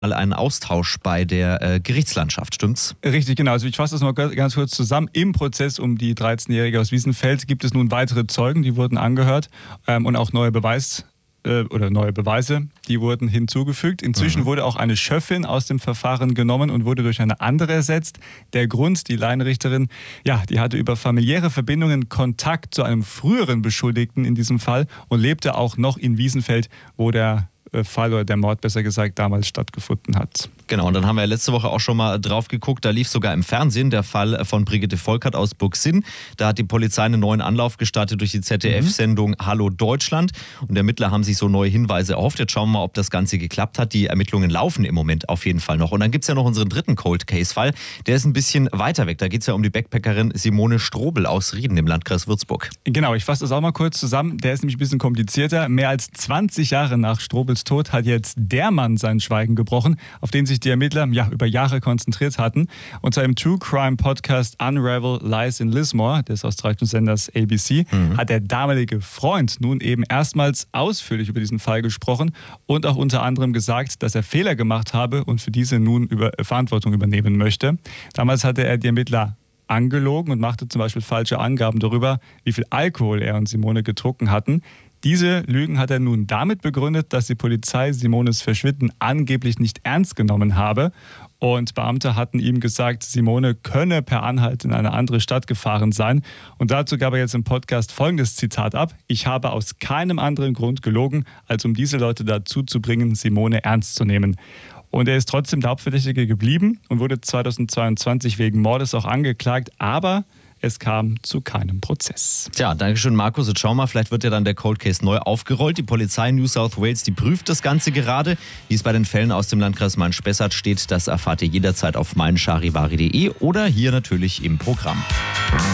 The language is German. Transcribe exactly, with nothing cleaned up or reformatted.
einen Austausch bei der äh, Gerichtslandschaft, stimmt's? Richtig, genau. Also ich fasse das noch ganz kurz zusammen. Im Prozess um die dreizehnjährige aus Wiesenfeld gibt es nun weitere Zeugen, die wurden angehört ähm, und auch neue Beweis äh, oder neue Beweise, die wurden hinzugefügt. Inzwischen mhm. wurde auch eine Schöffin aus dem Verfahren genommen und wurde durch eine andere ersetzt. Der Grund, die Laienrichterin, ja, die hatte über familiäre Verbindungen Kontakt zu einem früheren Beschuldigten in diesem Fall und lebte auch noch in Wiesenfeld, wo der Fall oder der Mord, besser gesagt, damals stattgefunden hat. Genau, und dann haben wir letzte Woche auch schon mal drauf geguckt, da lief sogar im Fernsehen der Fall von Brigitte Volkert aus Burgsinn. Da hat die Polizei einen neuen Anlauf gestartet durch die Z D F-Sendung Hallo Deutschland und Ermittler haben sich so neue Hinweise erhofft. Jetzt schauen wir mal, ob das Ganze geklappt hat. Die Ermittlungen laufen im Moment auf jeden Fall noch. Und dann gibt es ja noch unseren dritten Cold-Case-Fall. Der ist ein bisschen weiter weg. Da geht es ja um die Backpackerin Simone Strobel aus Rieden im Landkreis Würzburg. Genau, ich fasse das auch mal kurz zusammen. Der ist nämlich ein bisschen komplizierter. Mehr als zwanzig Jahre nach Strobels Tod hat jetzt der Mann sein Schweigen gebrochen, auf den sich die Ermittler ja, über Jahre konzentriert hatten. Und zu einem True-Crime-Podcast Unravel Lies in Lismore, des australischen Senders A B C, mhm. hat der damalige Freund nun eben erstmals ausführlich über diesen Fall gesprochen und auch unter anderem gesagt, dass er Fehler gemacht habe und für diese nun über Verantwortung übernehmen möchte. Damals hatte er die Ermittler angelogen und machte zum Beispiel falsche Angaben darüber, wie viel Alkohol er und Simone getrunken hatten. Diese Lügen hat er nun damit begründet, dass die Polizei Simones Verschwinden angeblich nicht ernst genommen habe. Und Beamte hatten ihm gesagt, Simone könne per Anhalt in eine andere Stadt gefahren sein. Und dazu gab er jetzt im Podcast folgendes Zitat ab: Ich habe aus keinem anderen Grund gelogen, als um diese Leute dazu zu bringen, Simone ernst zu nehmen. Und er ist trotzdem der Hauptverdächtige geblieben und wurde zweitausendzweiundzwanzig wegen Mordes auch angeklagt. Aber es kam zu keinem Prozess. Tja, danke schön, Markus. Jetzt schau mal, vielleicht wird ja dann der Cold Case neu aufgerollt. Die Polizei New South Wales, die prüft das Ganze gerade. Wie es bei den Fällen aus dem Landkreis Main-Spessart steht, das erfahrt ihr jederzeit auf mein charivari punkt de oder hier natürlich im Programm.